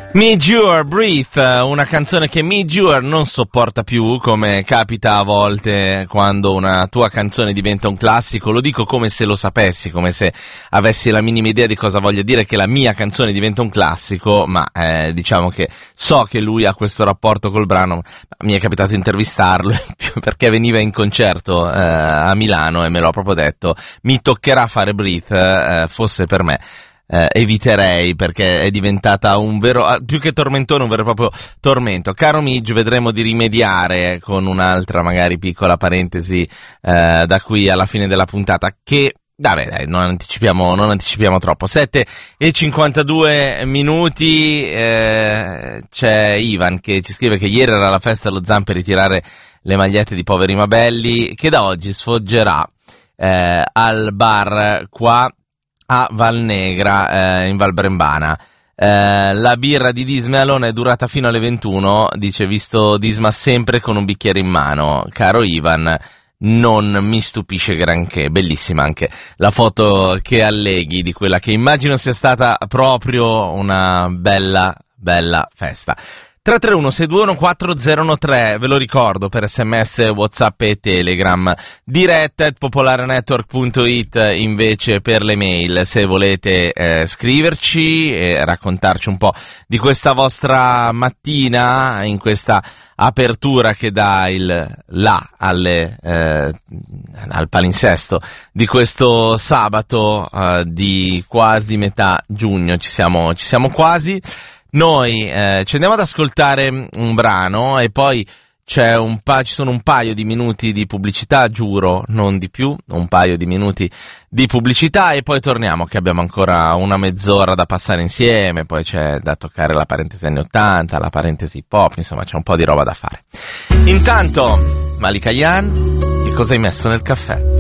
Me Jure, Breathe, una canzone che Me Jure non sopporta più, come capita a volte quando una tua canzone diventa un classico. Lo dico come se lo sapessi, come se avessi la minima idea di cosa voglia dire che la mia canzone diventa un classico, ma diciamo che so che lui ha questo rapporto col brano. Mi è capitato intervistarlo perché veniva in concerto a Milano e me l'ho proprio detto, mi toccherà fare Breathe, fosse per me. Eviterei, perché è diventata un vero, più che tormentone, un vero e proprio tormento. Caro Midge, vedremo di rimediare con un'altra magari piccola parentesi da qui alla fine della puntata, che dai, non anticipiamo troppo. 7:52 minuti, c'è Ivan che ci scrive che ieri era la festa allo Zan per ritirare le magliette di poveri Mabelli, che da oggi sfoggerà al bar qua a Valnegra, in Val Brembana. La birra di Disma e Alona è durata fino alle 21, dice, visto Disma sempre con un bicchiere in mano. Caro Ivan, non mi stupisce granché. Bellissima anche la foto che alleghi di quella che immagino sia stata proprio una bella festa. 331-621-4013, ve lo ricordo, per SMS, WhatsApp e Telegram. diretta@popolarenetwork.it invece per le mail, se volete scriverci e raccontarci un po' di questa vostra mattina, in questa apertura che dà il là al palinsesto di questo sabato di quasi metà giugno. Ci siamo quasi. Noi ci andiamo ad ascoltare un brano e poi ci sono un paio di minuti di pubblicità, giuro, non di più, un paio di minuti di pubblicità e poi torniamo, che abbiamo ancora una mezz'ora da passare insieme, poi c'è da toccare la parentesi anni 80, la parentesi pop, insomma c'è un po' di roba da fare. Intanto, Malika Yan, che cosa hai messo nel caffè?